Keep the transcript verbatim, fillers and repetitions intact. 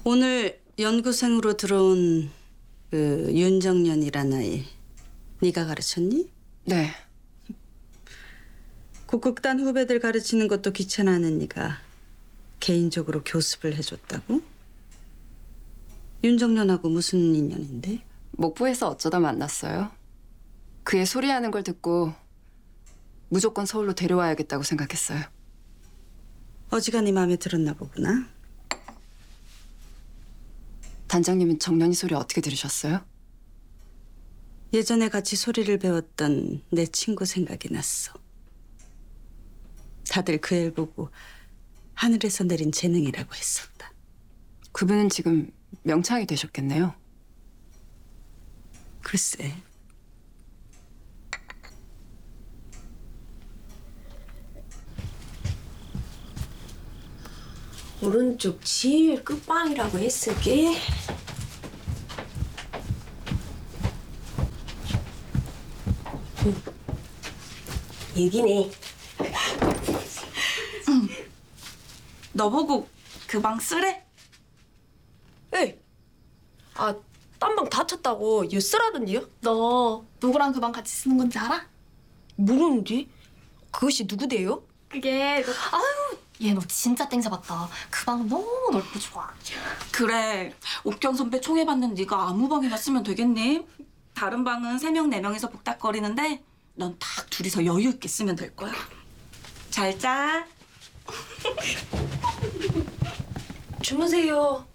오늘 연구생으로 들어온 그 윤정년이란 아이 네가 가르쳤니? 네. 곡극단 후배들 가르치는 것도 귀찮아하는 네가 개인적으로 교습을 해줬다고? 윤정년하고 무슨 인연인데? 목포에서 어쩌다 만났어요. 그의 소리하는 걸 듣고 무조건 서울로 데려와야겠다고 생각했어요. 어지간히 마음에 들었나 보구나. 단장님은 정년이 소리 어떻게 들으셨어요? 예전에 같이 소리를 배웠던 내 친구 생각이 났어. 다들 그 애를 보고 하늘에서 내린 재능이라고 했었다. 그분은 지금 명창이 되셨겠네요. 글쎄. 오른쪽 제일 끝방이라고 했을게. 응. 여기네. 너 보고 그 방 쓰래? 에이. 아, 딴 방 다쳤다고 얘 쓰라던데요? 너 누구랑 그 방 같이 쓰는 건지 알아? 모르는데? 그것이 누구대요? 그게 너... 아유 얘 너 진짜 땡 잡았다. 그 방 너무 넓고 좋아. 그래, 옥경 선배 총애받는 네가 아무 방이나 쓰면 되겠니? 다른 방은 세 명, 네 명이서 복닥거리는데 넌 딱 둘이서 여유 있게 쓰면 될 거야. 잘 자. 주무세요.